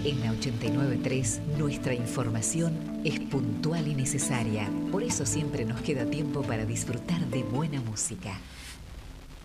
En la 89.3 nuestra información es puntual y necesaria. Por eso siempre nos queda tiempo para disfrutar de buena música.